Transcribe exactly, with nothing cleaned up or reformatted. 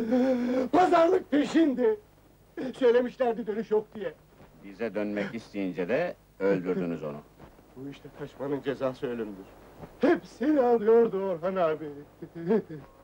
Pazarlık peşindi! Söylemişlerdi dönüş yok diye! Bize dönmek isteyince de öldürdünüz onu. Bu işte kaçmanın cezası ölümdür! Hep seni arıyordu Orhan abi!